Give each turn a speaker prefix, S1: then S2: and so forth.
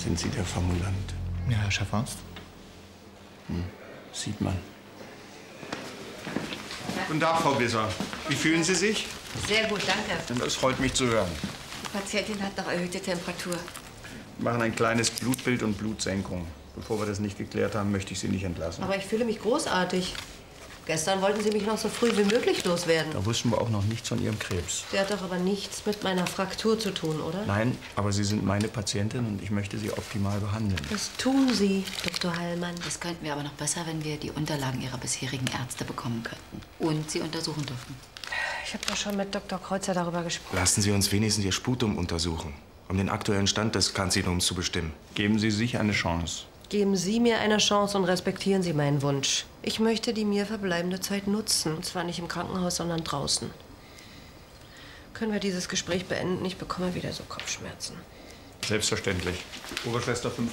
S1: Sind Sie der Formulant?
S2: Ja, Herr Chefarzt.
S1: Sieht man. Guten Tag, Frau Bisser. Wie fühlen Sie sich?
S3: Sehr gut, danke.
S1: Das freut mich zu hören.
S3: Die Patientin hat noch erhöhte Temperatur.
S1: Wir machen ein kleines Blutbild und Blutsenkung. Bevor wir das nicht geklärt haben, möchte ich Sie nicht entlassen.
S3: Aber ich fühle mich großartig. Gestern wollten Sie mich noch so früh wie möglich loswerden.
S1: Da wussten wir auch noch nichts von Ihrem Krebs.
S3: Der hat doch aber nichts mit meiner Fraktur zu tun, oder?
S1: Nein, aber Sie sind meine Patientin und ich möchte Sie optimal behandeln.
S3: Das tun Sie, Dr. Heilmann.
S4: Das könnten wir aber noch besser, wenn wir die Unterlagen Ihrer bisherigen Ärzte bekommen könnten. Und Sie untersuchen dürfen.
S3: Ich habe doch schon mit Dr. Kreuzer darüber gesprochen.
S5: Lassen Sie uns wenigstens Ihr Sputum untersuchen, um den aktuellen Stand des Karzinoms zu bestimmen.
S1: Geben Sie sich eine Chance.
S3: Geben Sie mir eine Chance und respektieren Sie meinen Wunsch. Ich möchte die mir verbleibende Zeit nutzen. Und zwar nicht im Krankenhaus, sondern draußen. Können wir dieses Gespräch beenden? Ich bekomme wieder so Kopfschmerzen.
S1: Selbstverständlich. Oberschwester 5